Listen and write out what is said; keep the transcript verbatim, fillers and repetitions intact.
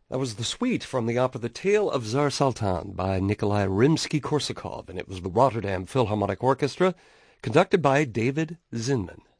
That was the suite from the opera The Tale of Tsar Sultan by Nikolai Rimsky-Korsakov, and it was the Rotterdam Philharmonic Orchestra, conducted by David Zinman.